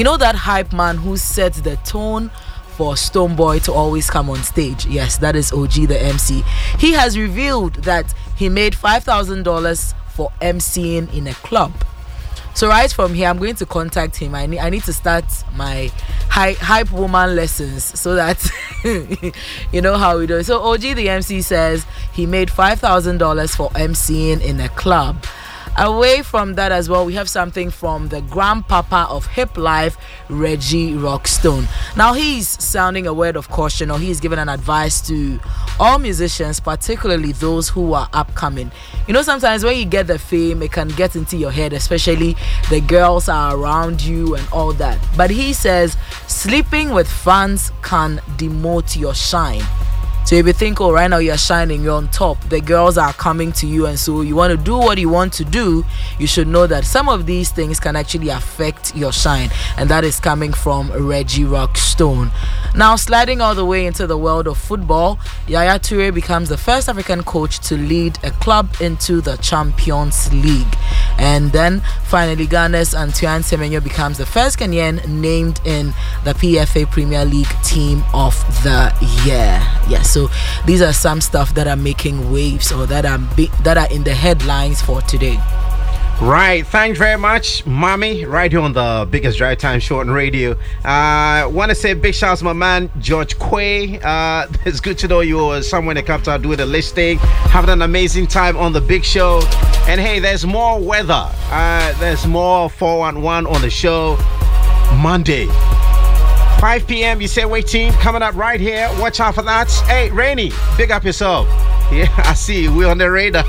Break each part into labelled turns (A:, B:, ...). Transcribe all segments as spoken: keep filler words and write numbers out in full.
A: You know that hype man who sets the tone for Stonebwoy to always come on stage? Yes, that is O G the M C. He has revealed that he made five thousand dollars for emceeing in a club. So right from here, I'm going to contact him. I need, I need to start my hy- hype woman lessons so that you know how we do it. So O G the M C says he made five thousand dollars for emceeing in a club. Away from that as well, we have something from the grandpapa of hip life, Reggie Rockstone. Now he's sounding a word of caution, or he's giving an advice to all musicians, particularly those who are upcoming. You know, sometimes when you get the fame, it can get into your head, especially the girls are around you and all that. But he says sleeping with fans can demote your shine. So if you think, oh, right now you're shining, you're on top, the girls are coming to you, and so you want to do what you want to do, you should know that some of these things can actually affect your shine. And that is coming from Reggie Rockstone. Now, sliding all the way into the world of football, Yaya Toure becomes the first African coach to lead a club into the Champions League. And then finally, Ghana's Antoine Semenyo becomes the first Kenyan named in the P F A Premier League Team of the Year. Yes, so these are some stuff that are making waves, or that are big, that are in the headlines for today.
B: Right, thanks very much, Mommy. Right here on the biggest drive time show on radio. I uh, want to say big shout out to my man George Quay. Uh, it's good to know you were somewhere in the capital doing the listing, having an amazing time on the big show. And hey, there's more weather. Uh, there's more four one one on the show Monday. five p.m. You say wait team coming up right here. Watch out for that. Hey, Rainy, big up yourself. Yeah, I see you. We're on the radar.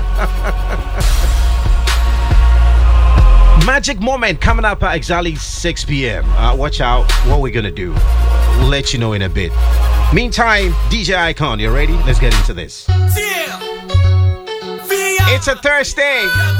B: Magic moment coming up at exactly six p.m. Uh, watch out what we're gonna do. We'll let you know in a bit. Meantime, D J Icon, you ready? Let's get into this. It's a Thursday.